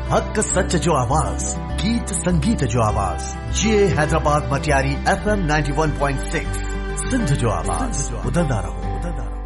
हक सच जो आवाज, गीत संगीत जो आवाज, ये हैदराबाद मटियारी FM 91.6 सिंध जो आवाज, बुधंदा रहो।